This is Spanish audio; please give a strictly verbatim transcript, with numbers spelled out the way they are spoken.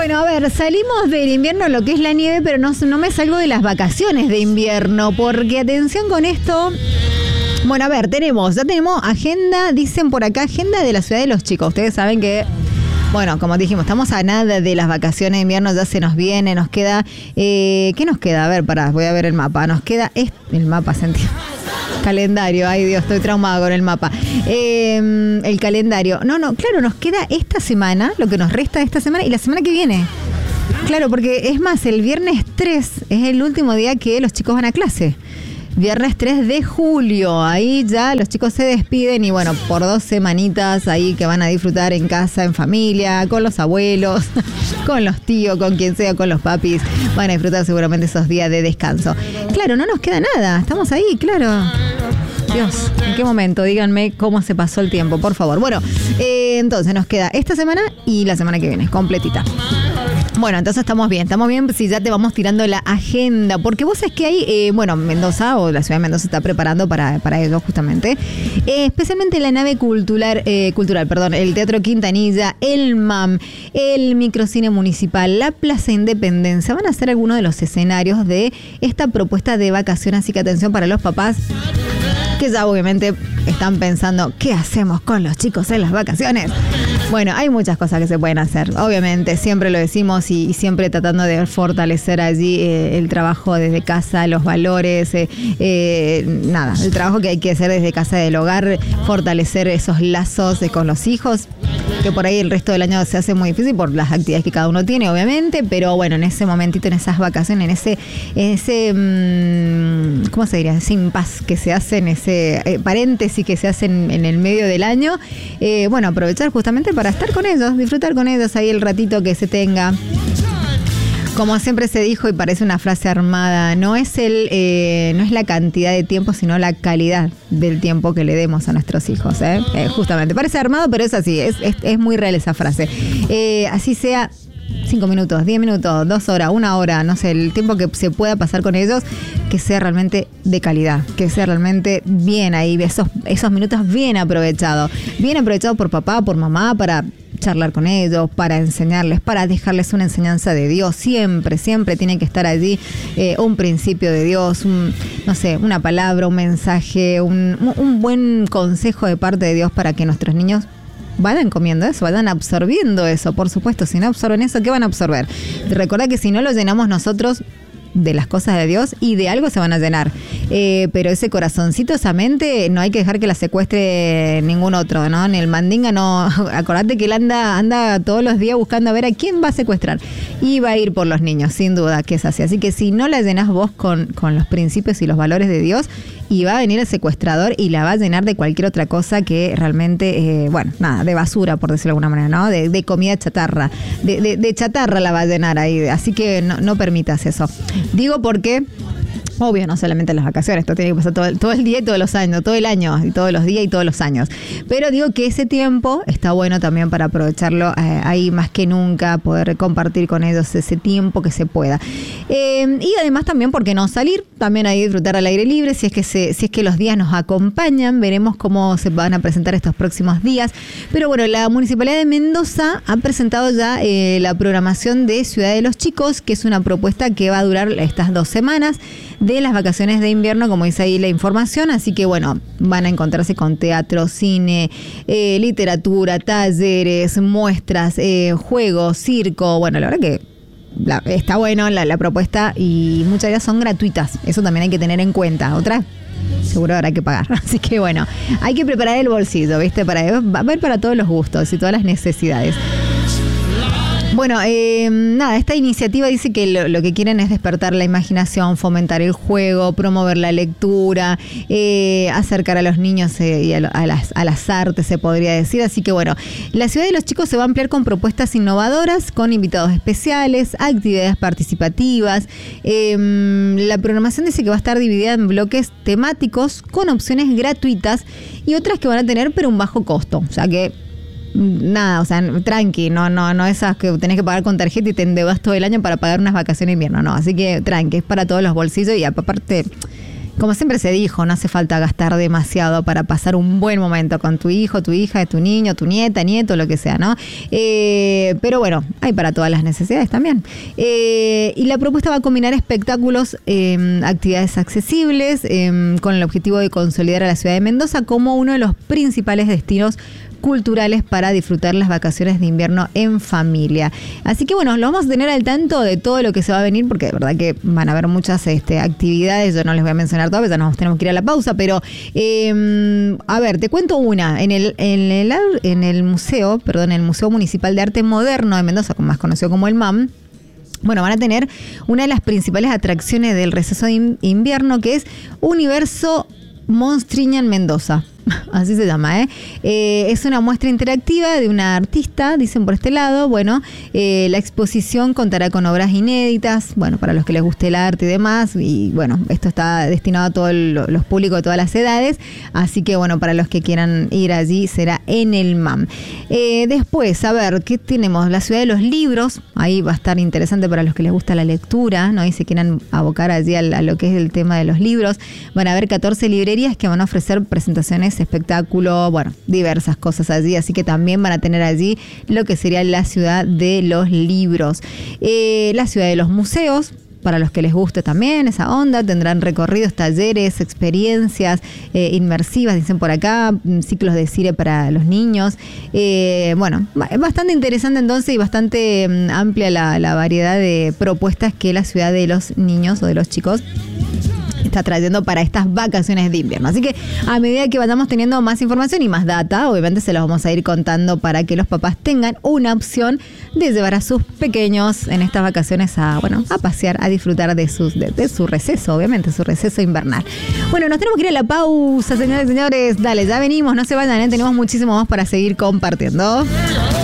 Bueno, a ver, salimos del invierno, lo que es la nieve, pero no, no me salgo de las vacaciones de invierno, porque atención con esto. Bueno, a ver, tenemos, ya tenemos agenda, dicen por acá, agenda de la ciudad de los chicos. Ustedes saben que, bueno, como dijimos, estamos a nada de las vacaciones de invierno, ya se nos viene, nos queda, eh, ¿qué nos queda? A ver, pará, voy a ver el mapa. Nos queda este, el mapa, sentí. Calendario, ay Dios, estoy traumada con el mapa. Eh, el calendario. No, no, claro, nos queda esta semana, lo que nos resta de esta semana y la semana que viene. Claro, porque es más, el viernes tres es el último día que los chicos van a clase. Viernes tres de julio, ahí ya los chicos se despiden y bueno, por dos semanitas ahí que van a disfrutar en casa, en familia, con los abuelos, con los tíos, con quien sea, con los papis, van a disfrutar seguramente esos días de descanso. Claro, no nos queda nada, estamos ahí, claro. Dios, ¿en qué momento? Díganme cómo se pasó el tiempo, por favor. Bueno, eh, entonces nos queda esta semana y la semana que viene, completita. Bueno, entonces estamos bien, estamos bien si ya te vamos tirando la agenda, porque vos sabés que hay, eh, bueno, Mendoza o la ciudad de Mendoza está preparando para, para ello justamente, eh, especialmente la nave cultural, eh, cultural, perdón, el Teatro Quintanilla, el M A M, el Microcine Municipal, la Plaza Independencia, van a ser algunos de los escenarios de esta propuesta de vacaciones, así que atención para los papás que ya obviamente están pensando, ¿qué hacemos con los chicos en las vacaciones? Bueno, hay muchas cosas que se pueden hacer, obviamente, siempre lo decimos y, y siempre tratando de fortalecer allí eh, el trabajo desde casa, los valores, eh, eh, nada, el trabajo que hay que hacer desde casa del hogar, fortalecer esos lazos eh, con los hijos, que por ahí el resto del año se hace muy difícil por las actividades que cada uno tiene, obviamente, pero bueno, en ese momentito, en esas vacaciones, en ese, en ese mmm, ¿cómo se diría? Ese impas que se hace, en ese eh, paréntesis que se hace en, en el medio del año, eh, bueno, aprovechar justamente para estar con ellos, disfrutar con ellos ahí el ratito que se tenga. Como siempre se dijo y parece una frase armada, no es el, eh, no es la cantidad de tiempo, sino la calidad del tiempo que le demos a nuestros hijos. ¿eh? Eh, justamente, parece armado, pero es así, es, es, es muy real esa frase. Eh, así sea cinco minutos, diez minutos, dos horas, una hora, no sé, el tiempo que se pueda pasar con ellos, que sea realmente de calidad, que sea realmente bien ahí, esos, esos minutos bien aprovechados, bien aprovechados por papá, por mamá, para charlar con ellos, para enseñarles, para dejarles una enseñanza de Dios. Siempre, siempre tiene que estar allí eh, un principio de Dios, un, no sé, una palabra, un mensaje, un, un buen consejo de parte de Dios para que nuestros niños vayan comiendo eso, vayan absorbiendo eso. Por supuesto, si no absorben eso, ¿qué van a absorber? Recordá que si no lo llenamos nosotros de las cosas de Dios y de algo se van a llenar. Eh, pero ese corazoncito, esa mente, no hay que dejar que la secuestre ningún otro, ¿no? Ni el mandinga, no. Acordate que él anda, anda todos los días buscando a ver a quién va a secuestrar. Y va a ir por los niños, sin duda que es así. Así que si no la llenás vos con, con los principios y los valores de Dios, y va a venir el secuestrador y la va a llenar de cualquier otra cosa que realmente, eh, bueno, nada, de basura, por decirlo de alguna manera, ¿no? De, de comida chatarra. De, de, de chatarra la va a llenar ahí. Así que no, no permitas eso. Digo porque, obvio, no solamente en las vacaciones, esto tiene que pasar todo el, todo el día y todos los años, todo el año y todos los días y todos los años. Pero digo que ese tiempo está bueno también para aprovecharlo eh, ahí más que nunca, poder compartir con ellos ese tiempo que se pueda. Eh, y además también, ¿por qué no salir? También ahí disfrutar al aire libre, si es que se, si es que los días nos acompañan, veremos cómo se van a presentar estos próximos días. Pero bueno, la Municipalidad de Mendoza ha presentado ya eh, la programación de Ciudad de los Chicos, que es una propuesta que va a durar estas dos semanas de las vacaciones de invierno, como dice ahí la información. Así que bueno, van a encontrarse con teatro, cine, eh, literatura, talleres, muestras, eh, juegos, circo. Bueno, la verdad que la, está bueno la, la propuesta y muchas de ellas son gratuitas. Eso también hay que tener en cuenta. Otras seguro habrá que pagar. Así que bueno, hay que preparar el bolsillo, ¿viste? Para, va a haber para todos los gustos y todas las necesidades. Bueno, eh, nada, esta iniciativa dice que lo, lo que quieren es despertar la imaginación, fomentar el juego, promover la lectura, eh, acercar a los niños eh, y a, a, las, a las artes, se podría decir. Así que bueno, la Ciudad de los Chicos se va a ampliar con propuestas innovadoras, con invitados especiales, actividades participativas. Eh, la programación dice que va a estar dividida en bloques temáticos con opciones gratuitas y otras que van a tener pero un bajo costo. O sea que nada, o sea, tranqui, no, no, no esas que tenés que pagar con tarjeta y te endeudas todo el año para pagar unas vacaciones de invierno, no, así que tranqui, es para todos los bolsillos y aparte como siempre se dijo, no hace falta gastar demasiado para pasar un buen momento con tu hijo, tu hija, tu niño, tu nieta, nieto, lo que sea, ¿no? Eh, pero bueno, hay para todas las necesidades también. Eh, y la propuesta va a combinar espectáculos, eh, actividades accesibles, eh, con el objetivo de consolidar a la ciudad de Mendoza como uno de los principales destinos culturales para disfrutar las vacaciones de invierno en familia. Así que bueno, lo vamos a tener al tanto de todo lo que se va a venir, porque de verdad que van a haber muchas este, actividades, yo no les voy a mencionar todas, ya nos tenemos que ir a la pausa, pero eh, a ver, te cuento una. En el, en el, en el museo, perdón, el Museo Municipal de Arte Moderno de Mendoza, más conocido como el M A M, bueno, van a tener una de las principales atracciones del receso de invierno, que es Universo Monstriña en Mendoza. Así se llama, ¿eh? ¿eh? Es una muestra interactiva de una artista, dicen por este lado. Bueno, eh, la exposición contará con obras inéditas, bueno, para los que les guste el arte y demás. Y bueno, esto está destinado a todos los públicos de todas las edades. Así que bueno, para los que quieran ir allí será en el M A M. Eh, después, a ver, ¿qué tenemos? La ciudad de los libros. Ahí va a estar interesante para los que les gusta la lectura, ¿no? Y se quieran abocar allí a, a lo que es el tema de los libros. Van a haber catorce librerías que van a ofrecer presentaciones, espectáculo, bueno, diversas cosas allí, así que también van a tener allí lo que sería la ciudad de los libros. Eh, la ciudad de los museos, para los que les guste también esa onda, tendrán recorridos, talleres, experiencias eh, inmersivas, dicen por acá, ciclos de cine para los niños. Eh, bueno, bastante interesante entonces y bastante um, amplia la, la variedad de propuestas que la ciudad de los niños o de los chicos está trayendo para estas vacaciones de invierno. Así que a medida que vayamos teniendo más información y más data, obviamente se los vamos a ir contando para que los papás tengan una opción de llevar a sus pequeños en estas vacaciones a, bueno, a pasear, a disfrutar de, sus, de, de su receso, obviamente, su receso invernal. Bueno, nos tenemos que ir a la pausa, señores y señores. Dale, ya venimos, no se vayan, ¿eh? Tenemos muchísimo más para seguir compartiendo.